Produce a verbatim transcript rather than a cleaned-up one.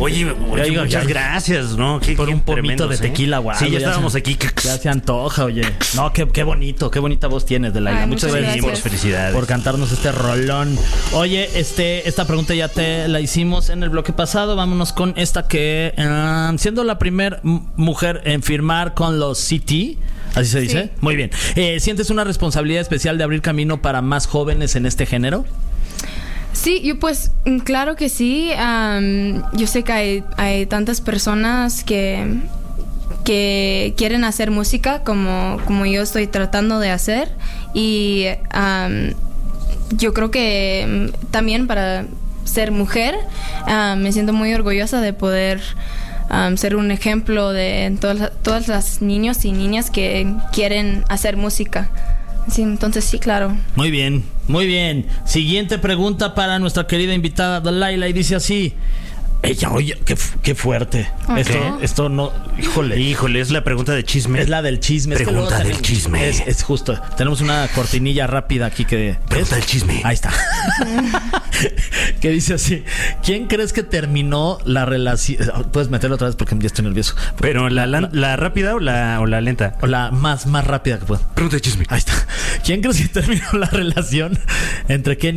Oye, oye digo, muchas ya, gracias, ¿no? Qué, por qué un pomito de tremendos, tequila, guau. Sí, ya, ya estábamos se, aquí. Ya se antoja, oye. No, qué, qué bonito, qué bonita voz tienes, Delilah. Ay, muchas, muchas gracias, gracias. Por felicidades. por cantarnos este rolón. Oye, este, esta pregunta ya te la hicimos en el bloque pasado. Vámonos con esta que, um, siendo la primer m- mujer en firmar con los C T, ¿así se dice? Sí. Muy bien. Eh, ¿Sientes una responsabilidad especial de abrir camino para más jóvenes en este género? Sí, yo pues mm, claro que sí. Am, yo sé que hay, hay tantas personas que, que quieren hacer música como, como yo estoy tratando de hacer. Y am, yo creo que mm, también para ser mujer am, me siento muy orgullosa de poder am, ser un ejemplo de todas, todas las niños y niñas que quieren hacer música. Sí, entonces sí, claro. Muy bien, muy bien. Siguiente pregunta para nuestra querida invitada Delilah y dice así. Ella, oye, qué, fu- qué fuerte. Ajá. Esto, esto no, híjole. Híjole, es la pregunta de chisme. Es la del chisme. Es que Pregunta luego del tenemos- chisme. Es, es justo. Tenemos una cortinilla rápida aquí que... Pregunta del chisme. Ahí está. Que dice así. ¿Quién crees que terminó la relación? Puedes meterlo otra vez porque ya estoy nervioso. Pero la, la, la rápida o la, o la lenta. O la más, más rápida que pueda. Pregunta de chisme. Ahí está. ¿Quién crees que terminó la relación entre Kenny